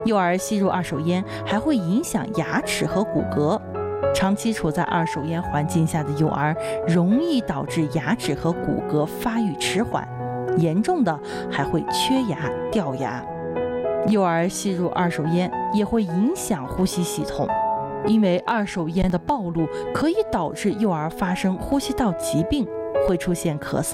幼儿吸入二手烟还会影响牙齿和骨骼，长期处在二手烟环境下的幼儿容易导致牙齿和骨骼发育迟缓，严重的还会缺牙掉牙。幼儿吸入二手烟也会影响呼吸系统，因为二手烟的暴露可以导致幼儿发生呼吸道疾病，会出现咳嗽、